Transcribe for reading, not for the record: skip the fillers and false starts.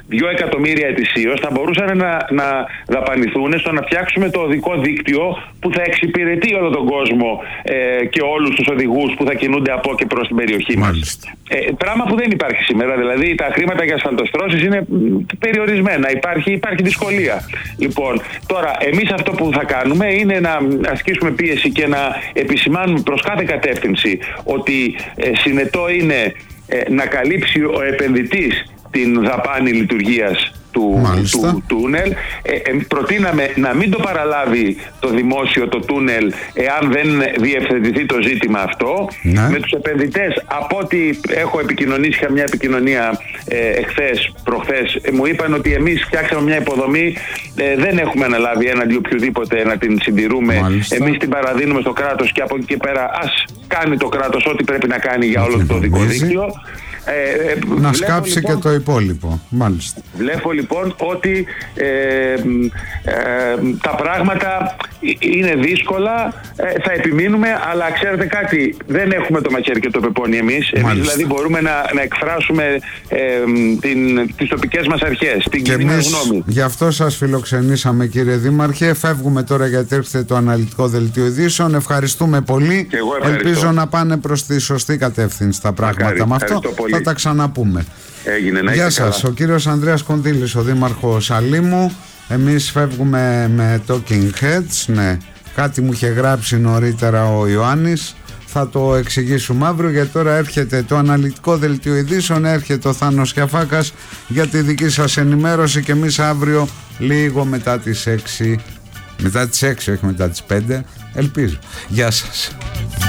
2 εκατομμύρια ετησίως θα μπορούσαν να δαπανηθούν στο να φτιάξουμε το οδικό δίκτυο που θα εξυπηρετεί όλο τον κόσμο και όλους τους οδηγούς που θα κινούνται από και προς την περιοχή μας. Πράγμα που δεν υπάρχει σήμερα. Δηλαδή τα χρήματα για ασφαλτοστρώσεις είναι περιορισμένα. Υπάρχει δυσκολία. Λοιπόν, τώρα εμείς αυτό που θα κάνουμε είναι να ασκήσουμε πίεση και να επισημάνουμε προς κάθε κατεύθυνση ότι συνετό είναι να καλύψει ο επενδυτής την δαπάνη λειτουργίας του τούνελ. Προτείναμε να μην το παραλάβει το δημόσιο το τούνελ εάν δεν διευθετηθεί το ζήτημα αυτό. Με τους επενδυτές, από ό,τι έχω επικοινωνήσει, είχα μια επικοινωνία προχθές, μου είπαν ότι εμείς φτιάξαμε μια υποδομή, δεν έχουμε αναλάβει έναντι οποιοδήποτε να την συντηρούμε. Εμείς την παραδίνουμε στο κράτος και από εκεί και πέρα ας κάνει το κράτος ό,τι πρέπει να κάνει για όλο το δικό δίκτυο. Να σκάψει λοιπόν, και το υπόλοιπο. Μάλιστα. Βλέπω λοιπόν ότι τα πράγματα είναι δύσκολα, θα επιμείνουμε, αλλά ξέρετε κάτι, δεν έχουμε το μαχαίρι και το πεπόνι εμείς. Εμείς δηλαδή μπορούμε να εκφράσουμε τις τοπικές μας αρχές, την κοινή μας γνώμη. Γι' αυτό σας φιλοξενήσαμε, κύριε Δήμαρχε. Φεύγουμε τώρα γιατί έρχεται το αναλυτικό δελτίο ειδήσεων. Ευχαριστούμε πολύ. Ελπίζω να πάνε προς τη σωστή κατεύθυνση τα πράγματα. Με αυτό θα τα ξαναπούμε. Γεια σας. Ο κύριος Ανδρέας Κονδύλης, ο Δήμαρχος Αλήμου. Εμείς φεύγουμε με Talking Heads. Ναι, κάτι μου είχε γράψει νωρίτερα ο Ιωάννης. Θα το εξηγήσουμε αύριο, γιατί τώρα έρχεται το αναλυτικό δελτίο ειδήσεων, έρχεται ο Θάνος Κιαφάκας για τη δική σας ενημέρωση και εμείς αύριο λίγο μετά τις 6, όχι μετά τις 5, ελπίζω. Γεια σας.